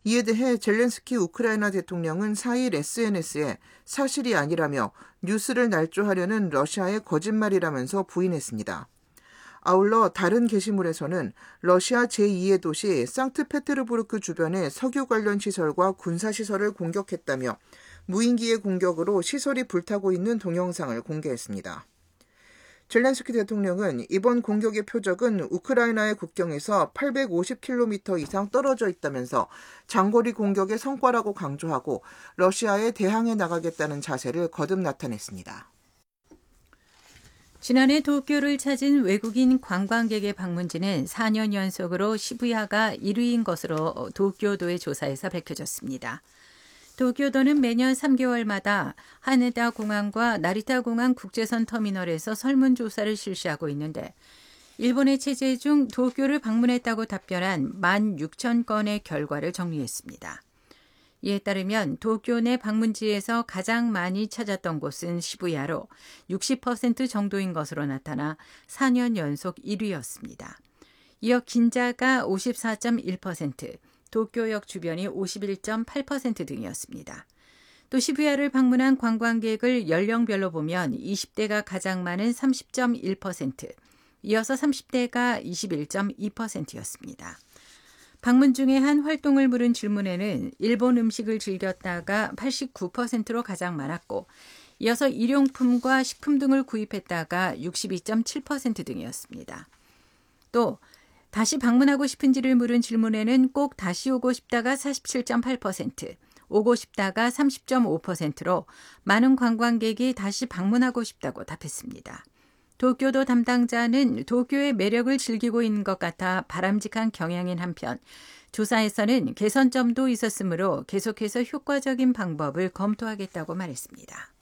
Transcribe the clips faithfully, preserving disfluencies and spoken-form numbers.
이에 대해 젤렌스키 우크라이나 대통령은 사 일 에스엔에스에 사실이 아니라며 뉴스를 날조하려는 러시아의 거짓말이라면서 부인했습니다. 아울러 다른 게시물에서는 러시아 제이의 도시 상트페테르부르크 주변의 석유 관련 시설과 군사시설을 공격했다며 무인기의 공격으로 시설이 불타고 있는 동영상을 공개했습니다. 젤렌스키 대통령은 이번 공격의 표적은 우크라이나의 국경에서 팔백오십 킬로미터 이상 떨어져 있다면서 장거리 공격의 성과라고 강조하고 러시아에 대항해 나가겠다는 자세를 거듭 나타냈습니다. 지난해 도쿄를 찾은 외국인 관광객의 방문지는 사 년 연속으로 시부야가 일 위인 것으로 도쿄도의 조사에서 밝혀졌습니다. 도쿄도는 매년 삼 개월마다 하네다 공항과 나리타 공항 국제선 터미널에서 설문조사를 실시하고 있는데 일본의 체제 중 도쿄를 방문했다고 답변한 만 육천 건의 결과를 정리했습니다. 이에 따르면 도쿄 내 방문지에서 가장 많이 찾았던 곳은 시부야로 육십 퍼센트 정도인 것으로 나타나 사 년 연속 일 위였습니다. 이어 긴자가 오십사 점 일 퍼센트, 도쿄역 주변이 오십일 점 팔 퍼센트 등이었습니다. 또 시부야를 방문한 관광객을 연령별로 보면 이십 대가 가장 많은 삼십 점 일 퍼센트, 이어서 삼십 대가 이십일 점 이 퍼센트였습니다. 방문 중에 한 활동을 물은 질문에는 일본 음식을 즐겼다가 팔십구 퍼센트로 가장 많았고 이어서 일용품과 식품 등을 구입했다가 육십이 점 칠 퍼센트 등이었습니다. 또 다시 방문하고 싶은지를 물은 질문에는 꼭 다시 오고 싶다가 사십칠 점 팔 퍼센트, 오고 싶다가 삼십 점 오 퍼센트로 많은 관광객이 다시 방문하고 싶다고 답했습니다. 도쿄도 담당자는 도쿄의 매력을 즐기고 있는 것 같아 바람직한 경향인 한편 조사에서는 개선점도 있었으므로 계속해서 효과적인 방법을 검토하겠다고 말했습니다.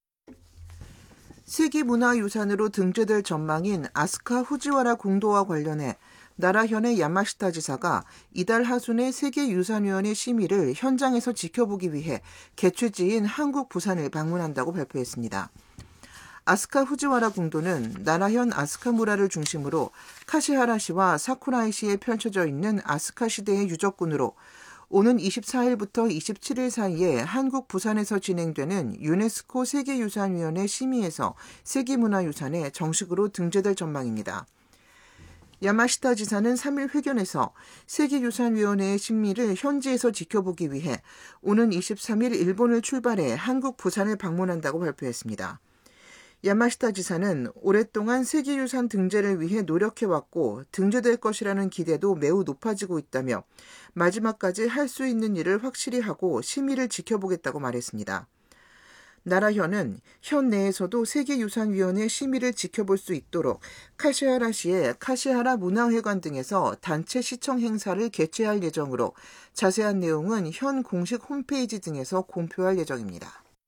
세계문화유산으로 등재될 전망인 아스카 후지와라 공도와 관련해 나라현의 야마시타 지사가 이달 하순에 세계유산위원회 심의를 현장에서 지켜보기 위해 개최지인 한국 부산을 방문한다고 발표했습니다. 아스카 후지와라 공도는 나라현 아스카무라를 중심으로 카시하라시와 사쿠라이시에 펼쳐져 있는 아스카 시대의 유적군으로 오는 이십사 일부터 이십칠 일 사이에 한국 부산에서 진행되는 유네스코 세계유산위원회 심의에서 세계문화유산에 정식으로 등재될 전망입니다. 야마시타 지사는 삼 일 회견에서 세계유산위원회의 심의를 현지에서 지켜보기 위해 오는 이십삼 일 일본을 출발해 한국 부산을 방문한다고 발표했습니다. 야마시타 지사는 오랫동안 세계유산 등재를 위해 노력해왔고 등재될 것이라는 기대도 매우 높아지고 있다며 마지막까지 할 수 있는 일을 확실히 하고 심의를 지켜보겠다고 말했습니다. 나라현은 현 내에서도 세계유산위원회 심의를 지켜볼 수 있도록 카시하라시의 카시하라 문화회관 등에서 단체 시청 행사를 개최할 예정으로 자세한 내용은 현 공식 홈페이지 등에서 공표할 예정입니다.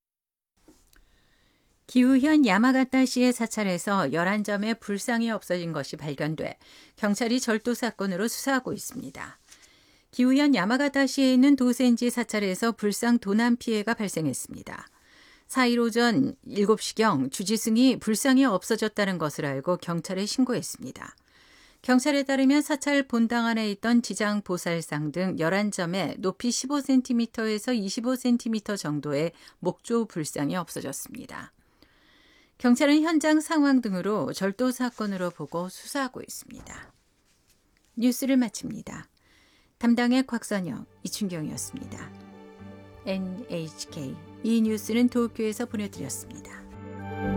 기우현 야마가타시의 사찰에서 열한 점의 불상이 없어진 것이 발견돼 경찰이 절도 사건으로 수사하고 있습니다. 기우현 야마가타시에 있는 도센지 사찰에서 불상 도난 피해가 발생했습니다. 사 일 오전 일곱 시경 주지승이 불상이 없어졌다는 것을 알고 경찰에 신고했습니다. 경찰에 따르면 사찰 본당 안에 있던 지장 보살상 등 열한 점의 높이 십오 센티미터에서 이십오 센티미터 정도의 목조 불상이 없어졌습니다. 경찰은 현장 상황 등으로 절도 사건으로 보고 수사하고 있습니다. 뉴스를 마칩니다. 담당의 곽선영, 이춘경이었습니다. 엔에이치케이 이 뉴스는 도쿄에서 보내드렸습니다.